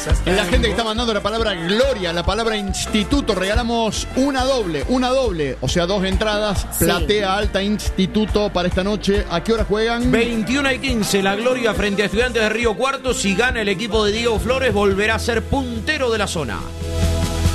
La gente que está mandando la palabra gloria, la palabra instituto, regalamos una doble, o sea, 2 entradas, Sí. Platea Alta Instituto para esta noche. ¿A qué hora juegan? 21:15, la gloria frente a Estudiantes de Río Cuarto. Si gana el equipo de Diego Flores, volverá a ser puntero de la zona.